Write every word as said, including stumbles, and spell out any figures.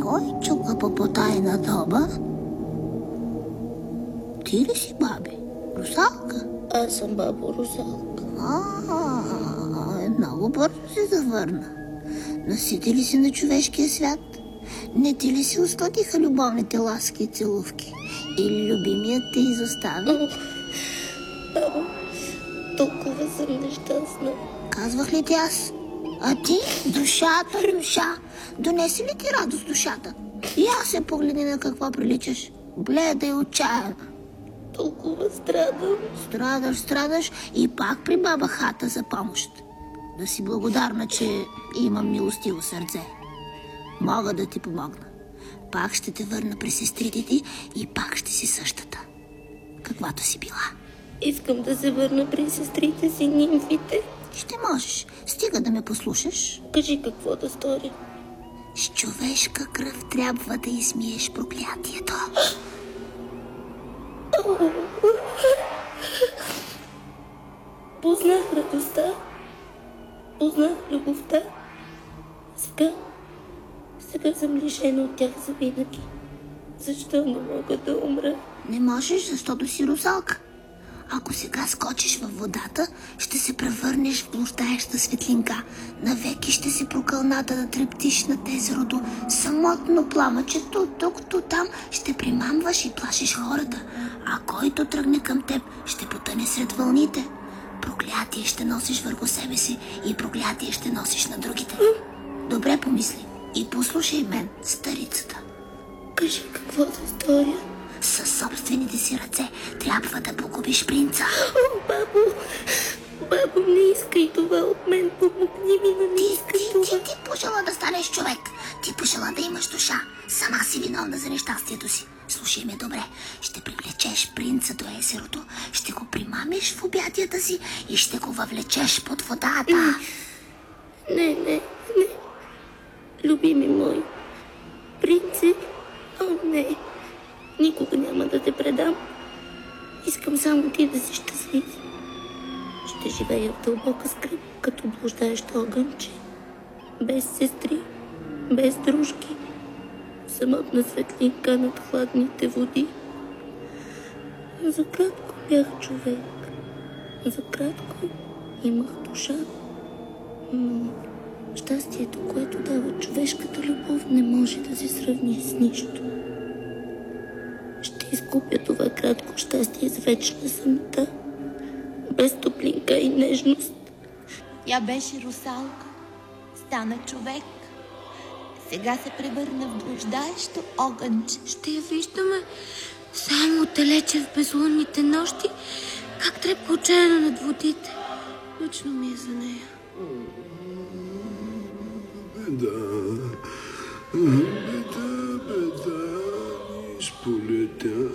Кой чука по тайна доба? Ти ли си, баби? Русалка? Аз съм бабо Русалка. А, много бързо се завърна. Насити ли си на човешкия свят? Не ти ли си усладиха любовните ласки и целувки? Или любимият те изостави? Бабо, толкова съм нещастна. Казвах ли ти аз? А ти? Душата, душа. Донеси ли ти радост душата? И аз се погледни на какво приличаш. Бледа и отчаяна. Толкова страдам. Страдаш, страдаш и пак при баба хата за помощ. Да си благодарна, че имам милостиво сърце. Мога да ти помогна. Пак ще те върна при сестрите ти и пак ще си същата, каквато си била. Искам да се върна при сестрите си, нимфите. Ще можеш, стига да ме послушаш. Кажи какво да сторя. С човешка кръв трябва да измиеш проклятието. Познах радостта. Познах любовта. Сега, сега съм лишена от тях завинаги. Защо не мога да умра? Не можеш, защото си русалка. Ако сега скочиш във водата, ще се превърнеш в блуждаеща светлинка. Навеки ще си прокълната да трептиш над езерото. Самотно пламъчето, тук-то там ще примамваш и плашиш хората. А който тръгне към теб, ще потъне сред вълните. Проклятие ще носиш върху себе си и проклятие ще носиш на другите. Добре помисли и послушай мен, старицата. Кажи какво да сторя. Със собствените си ръце трябва да погубиш принца. О, бабо, бабо, не искай това от мен, помогни ми, но не искай ти, това. Ти, ти пожела да станеш човек. Ти пожела да имаш душа. Сама си виновна за нещастието си. Слушай ме добре. Ще привлечеш принца до езерото, ще го примамиш в обятията си и ще го въвлечеш под водата. Не, не, не. Любими мой, принце, о, не. Никога няма да те предам. Искам само ти да си щастлив. Ще живея в дълбока скръб, като блуждаещо огънче. Без сестри, без дружки. Самотна светлинка над хладните води. За кратко бях човек. За кратко имах душа. Но щастието, което дава човешката любов, не може да се сравни с нищо. Ще изкупя това кратко щастие с вечна самота, без топлинка и нежност. Тя беше русалка, стана човек. Сега се превърна в блуждаещо огънче. Ще я виждаме само далече в безлунните нощи, как трепка отчаяно над водите. Мъчно ми е за нея. Беда, беда, беда, ниж полетя.